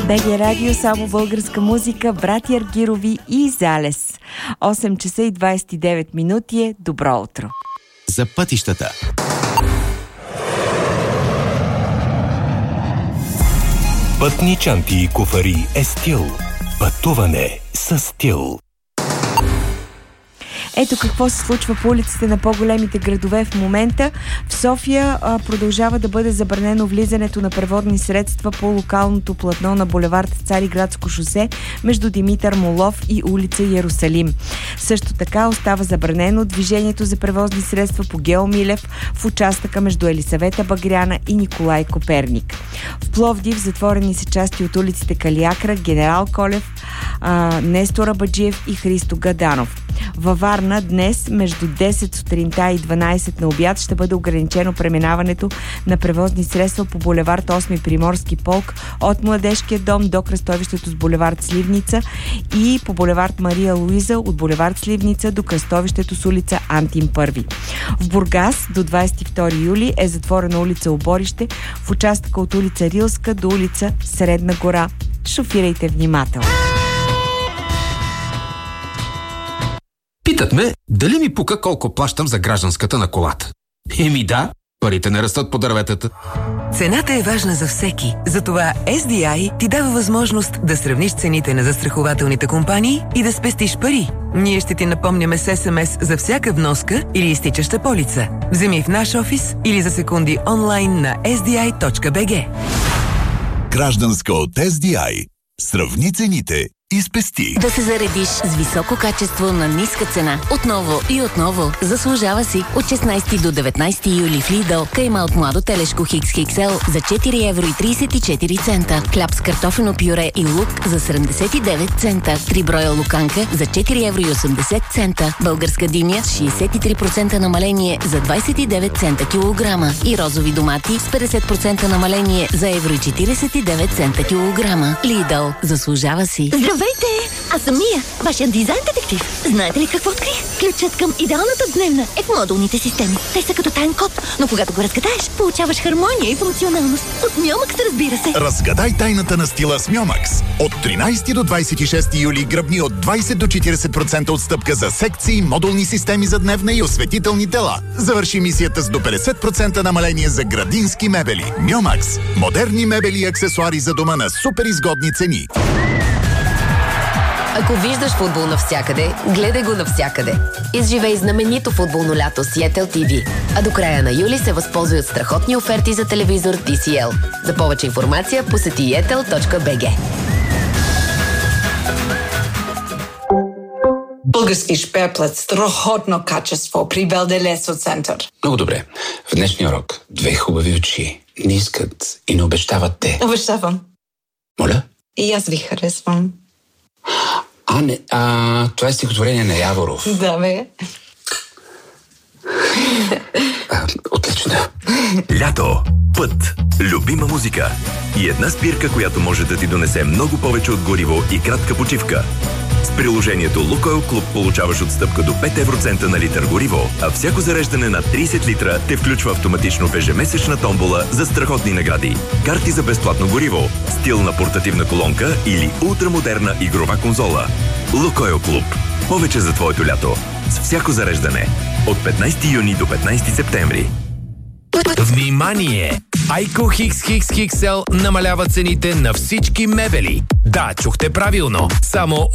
БГ Радио, само българска музика, братя Аргирови и Залез. 8 часа и 29 минути е. Добро утро. За пътищата. Пътни чанти и куфари е стил. Пътуване със стил. Ето какво се случва по улиците на по-големите градове в момента. В София продължава да бъде забранено влизането на превозни средства по локалното платно на булевард Цариградско шосе между Димитър Молов и улица Йерусалим. Също така остава забранено движението за превозни средства по Гео Милев в участъка между Елисавета Багряна и Николай Коперник. В Пловдив затворени са части от улиците Калиакра, Генерал Колев, Нестор Абаджиев и Христо Гаданов. Във Варна днес между 10 сутринта и 12 на обяд ще бъде ограничено преминаването на превозни средства по булевард 8 Приморски полк от Младежкия дом до кръстовището с булевард Сливница и по булевард Мария Луиза от булевард Сливница до кръстовището с улица Антим I. В Бургас до 22 юли е затворена улица Оборище в участъка от улица Рилска до улица Средна гора. Шофирайте внимателно. Питат ме, дали ми пука колко плащам за гражданската на колата. Да, парите не растат по дърветата. Цената е важна за всеки. Затова SDI ти дава възможност да сравниш цените на застрахователните компании и да спестиш пари. Ние ще ти напомняме с SMS за всяка вноска или изтичаща полица. Вземи в наш офис или за секунди онлайн на sdi.bg. Гражданска от SDI. Сравни цените и спести. Да се заредиш с високо качество на ниска цена. Отново и отново. Заслужава си. От 16 до 19 юли в Lidl кайма от младо телешко XXL за 4 евро и 34 цента. Хляб с картофено пюре и лук за 79 цента. 3 броя луканка за 4 евро и 80 цента. Българска диня с 63% намаление за 29 цента килограма. И розови домати с 50% намаление за евро и 49 цента килограма. Lidl. Заслужава си. Здравейте! Аз съм Мия, вашият дизайн детектив. Знаете ли какво открих? Ключът към идеалната дневна е в модулните системи. Те са като таен код, но когато го разгадаеш, получаваш хармония и функционалност. От Мьомакс, разбира се. Разгадай тайната на стила с Мьомакс. От 13 до 26 юли гръбни от 20 до 40% отстъпка за секции, модулни системи за дневна и осветителни тела. Завърши мисията с до 50% намаление за градински мебели. Мьомакс. Модерни мебели и аксесуари за дома на супер изгодни цени. Ако виждаш футбол навсякъде, гледай го навсякъде. Изживей знаменито футболно лято с Yetel TV. А до края на юли се възползвай от страхотни оферти за телевизор TCL. За повече информация посети yetel.bg. Български шпеплет, страхотно качество при Белделесо център. Много добре. В днешния урок 2 хубави очи не искат и не обещават те. Обещавам. Моля? И аз ви харесвам. Това е стихотворение на Яворов. Да, бе. Отлично. Лято, път, любима музика и една спирка, която може да ти донесе много повече от гориво и кратка почивка. С приложението Лукойл Клуб получаваш отстъпка до 5 евроцента на литър гориво, а всяко зареждане на 30 литра те включва автоматично в ежемесечна томбола за страхотни награди. Карти за безплатно гориво, стилна портативна колонка или ултрамодерна игрова конзола. Лукойл Клуб. Повече за твоето лято. С всяко зареждане. От 15 юни до 15 септември. Внимание! Айко XXXL намалява цените на всички мебели. Да, чухте правилно. Само